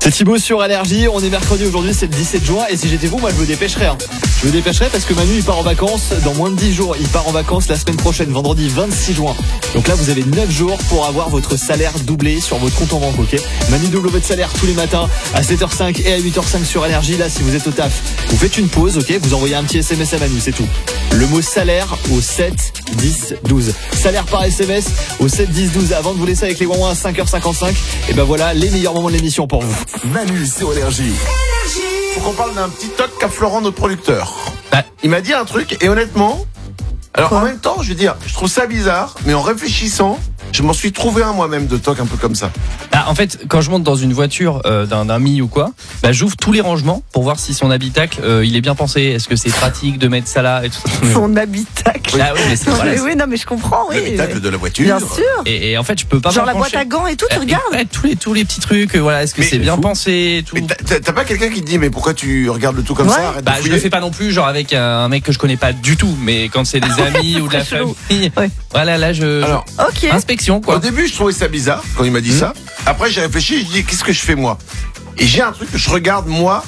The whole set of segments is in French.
C'est Thibaut sur Allergie, on est mercredi aujourd'hui, c'est le 17 juin et si j'étais vous, moi je me dépêcherais. Je me dépêcherais parce que Manu il part en vacances dans moins de 10 jours, il part en vacances la semaine prochaine, vendredi 26 juin. Donc là vous avez 9 jours pour avoir votre salaire doublé sur votre compte en banque, ok? Manu double votre salaire tous les matins à 7h05 et à 8h05 sur Allergie. Là si vous êtes au taf, vous faites une pause, ok? Vous envoyez un petit SMS à Manu, c'est tout. Le mot salaire au 7 10 12. Salaire par SMS au 7 10 12. Avant de vous laisser avec les ouin à 5h55, et ben voilà les meilleurs moments de l'émission pour vous. Manu sur Énergie. Faut qu'on parle d'un petit toc qu'a Florent, notre producteur. Ouais. Il m'a dit un truc et honnêtement, alors en même temps, je veux dire, je trouve ça bizarre, mais en réfléchissant, je m'en suis trouvé un moi-même de toc un peu comme ça. En fait, quand je monte dans une voiture d'un ami ou quoi, j'ouvre tous les rangements pour voir si son habitacle il est bien pensé. Est-ce que c'est pratique de mettre ça là et tout ça. Son habitacle. Ah oui, mais c'est voilà, Oui, non, mais je comprends, oui. L'habitacle de la voiture. Bien sûr. et en fait, je peux pas Genre la m'approcher. boîte à gants et tout, tu regardes. Ouais, tous les petits trucs. Voilà, est-ce que Mais c'est bien fou. pensé et tout. Mais t'as pas quelqu'un qui te dit mais pourquoi tu regardes le tout comme Ouais. ça? Arrête de Je fouiller. le fais pas non plus, genre avec un mec que je connais pas du tout, mais quand c'est des amis ou de la Très chelou. famille, Ouais. voilà, là Alors, Ok. inspection au quoi. début, je trouvais ça bizarre quand il m'a dit ça. Après, j'ai réfléchi, je dis qu'est-ce que je fais moi? Et j'ai un truc que je regarde moi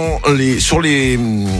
sur les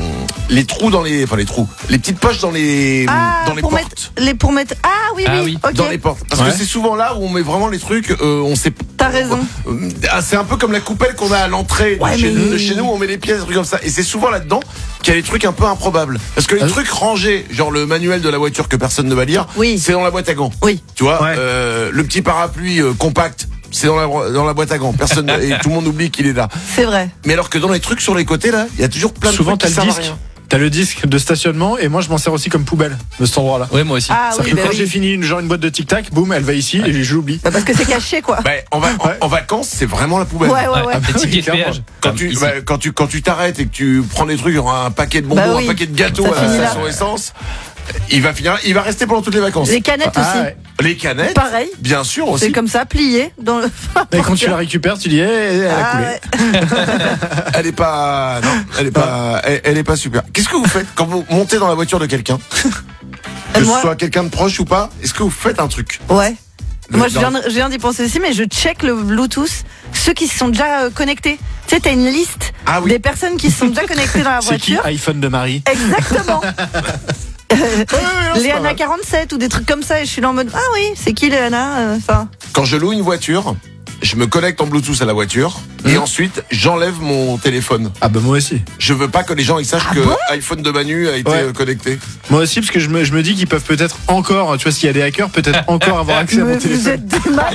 trous dans les trous, les petites poches dans les pour portes. mettre. Ah oui, Ah oui. oui. Ok. Dans les portes. Parce que c'est souvent là où on met vraiment les trucs, on sait pas. T'as raison. C'est un peu comme la coupelle qu'on a à l'entrée Ouais, de mais- chez nous, on met les pièces, des trucs comme ça. Et c'est souvent là-dedans qu'il y a des trucs un peu improbables. Parce que les trucs rangés, genre le manuel de la voiture que personne ne va lire, Oui. c'est dans la boîte à gants. Oui. Tu vois, Ouais. le petit parapluie compact, c'est dans la boîte à gants. Personne et tout le monde oublie qu'il est là. C'est vrai. Mais alors que dans les trucs sur les côtés là, il y a toujours plein de Souvent, trucs t'as qui le servent à disque. rien. T'as le disque de stationnement et moi je m'en sers aussi comme poubelle de cet endroit-là. Ouais, moi aussi. Ah C'est-à-dire oui, que bah quand oui. j'ai fini une boîte de Tic Tac, boum, elle va ici et je l'oublie. Bah, parce que c'est caché, quoi. Ben, en vacances, c'est vraiment la poubelle. Ouais, ouais, ouais. Un petit ticket de clairement. péage. Quand Comme ici. quand tu t'arrêtes et que tu prends des trucs, genre un paquet de bonbons, Bah oui. un paquet de gâteaux Ça à la finit là. station essence, il va rester pendant toutes les vacances. Les canettes aussi. ouais. Les canettes, Pareil. bien sûr C'est aussi. comme ça, plié. Dans le... Et quand tu la récupères, tu dis, elle a Ah, coulé. ouais. Elle est pas, non, elle est pas super. Qu'est-ce que vous faites quand vous montez dans la voiture de quelqu'un, que ce Moi- soit quelqu'un de proche ou pas? Est-ce que vous faites un truc? Ouais. Moi, je Non. viens d'y penser aussi, mais je check le Bluetooth, ceux qui se sont déjà connectés. Tu sais, t'as une liste Ah oui. des personnes qui se sont déjà connectées dans la C'est qui voiture. iPhone de Marie? Exactement. Ouais, non, c'est pas Léana mal. 47 ou des trucs comme ça, et je suis là en mode, ah oui, c'est qui Léana, ça. Quand je loue une voiture, je me connecte en Bluetooth à la voiture et ensuite j'enlève mon téléphone. Ah bah moi aussi. Je veux pas que les gens ils sachent Ah que bon iPhone de Manu a été Ouais. connecté. Moi aussi, parce que je me dis qu'ils peuvent peut-être encore, tu vois, s'il y a des hackers, peut-être encore avoir accès à Mais mon vous téléphone. êtes des malades,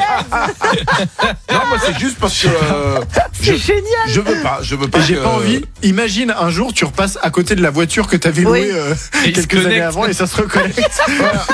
Non, moi c'est juste parce que c'est génial. je veux pas Et j'ai que- pas envie. Imagine un jour, tu repasses à côté de la voiture que t'avais Oui. louée Et il se quelques années connecte. avant et ça se reconnecte. Voilà.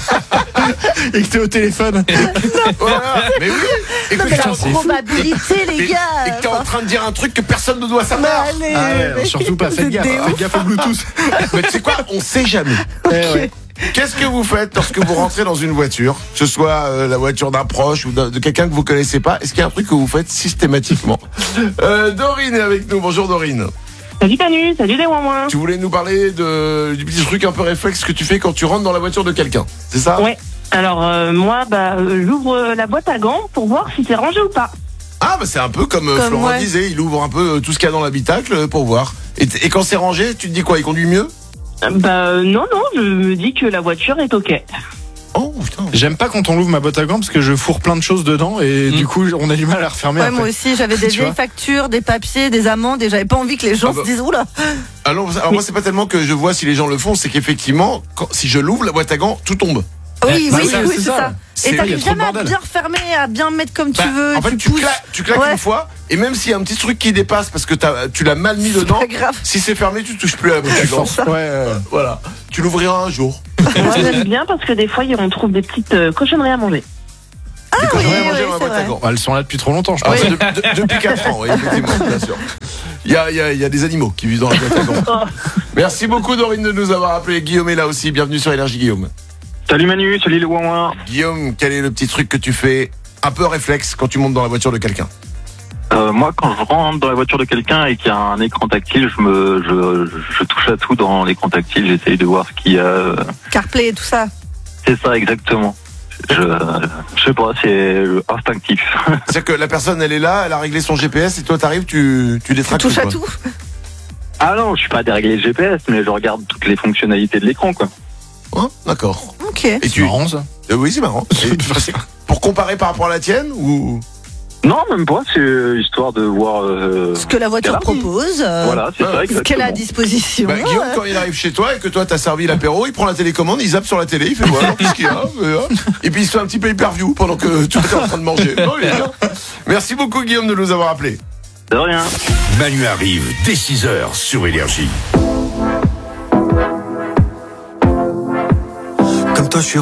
Et que t'es au téléphone. Voilà. Mais oui. Et Non, que mais t'es la en- probabilité, les gars. et que t'es en train de dire un truc que personne ne doit Mais savoir. allez, Ah ouais, mais surtout pas, vous faites êtes gaffe. des Faites ouf. gaffe au Bluetooth. Mais tu sais quoi, on sait jamais. Eh ouais. Qu'est-ce que vous faites lorsque vous rentrez dans une voiture, que ce soit la voiture d'un proche ou de quelqu'un que vous connaissez pas? Est-ce qu'il y a un truc que vous faites systématiquement? Dorine est avec nous. Bonjour Dorine. Salut Manu, salut les ouin. Tu voulais nous parler du petit truc un peu réflexe que tu fais quand tu rentres dans la voiture de quelqu'un, c'est ça? Ouais. Alors moi, j'ouvre la boîte à gants pour voir si c'est rangé ou pas. Ah bah c'est un peu comme, Comme, Florent ouais. disait, il ouvre un peu tout ce qu'il y a dans l'habitacle pour voir. Et quand c'est rangé, tu te dis quoi? Il conduit mieux? Non, je me dis que la voiture est ok. Oh putain. J'aime pas quand on ouvre ma boîte à gants parce que je fourre plein de choses dedans et du coup on a du mal à la refermer Ouais, après. moi aussi, j'avais des Tu vieilles vois factures, des papiers, des amendes, et j'avais pas envie que les gens Ah bah. se disent, oula. Alors moi c'est pas tellement que je vois si les gens le font, c'est qu'effectivement, si je l'ouvre la boîte à gants, tout tombe. Oui, bah oui, ça, oui, c'est c'est ça. ça. C'est- Et il y a t'arrives trop de jamais à bordel. bien refermer, à bien mettre comme tu veux. En fait, tu pousses. claques Ouais. une fois, et même s'il y a un petit truc qui dépasse parce que tu l'as mal mis C'est dedans, pas grave. si c'est fermé, tu touches plus à la boîte à gants. Ouais, Voilà. Tu l'ouvriras un jour. Moi j'aime bien parce que des fois on trouve des petites cochonneries à manger. Et quand oui, j'aurais oui, mangé dans la c'est boîte à vrai. gants. Bah, elles sont là depuis trop longtemps, je Ah, pense. c'est depuis 4 ans, oui, effectivement, bien sûr. Il y a des animaux qui vivent dans la boîte à gants. Merci beaucoup Dorine de nous avoir appelé. Guillaume est là aussi. Bienvenue sur Énergie Guillaume. Salut Manu, salut le ouin. Guillaume, quel est le petit truc que tu fais un peu réflexe quand tu montes dans la voiture de quelqu'un? Moi, quand je rentre dans la voiture de quelqu'un et qu'il y a un écran tactile, je touche à tout dans l'écran tactile. J'essaye de voir ce qu'il y a. CarPlay et tout ça. C'est ça exactement. Je sais pas, c'est instinctif. C'est-à-dire que la personne, elle est là, elle a réglé son GPS et toi, t'arrives, tu Tu détraques touches à quoi. tout. Ah non, je suis pas déréglé le GPS, mais je regarde toutes les fonctionnalités de l'écran, quoi. Hein, d'accord. Ok. Et C'est marrant ça. Oui, c'est marrant. Et pour comparer par rapport à la tienne ou Non, même pas, c'est histoire de voir... Ce que la voiture Voilà. propose. Voilà, c'est ça, Ce exactement. qu'elle a à disposition. Bah, Guillaume, quand il arrive chez toi et que toi t'as servi l'apéro, il prend la télécommande, il zappe sur la télé, il fait voilà, qu'est-ce qu'il y a, et puis il se fait un petit pay-per-view pendant que tu es en train de manger. Non, il est bien. Merci beaucoup Guillaume de nous avoir appelés. De rien. Manu arrive dès 6h sur Énergie. Comme toi, je suis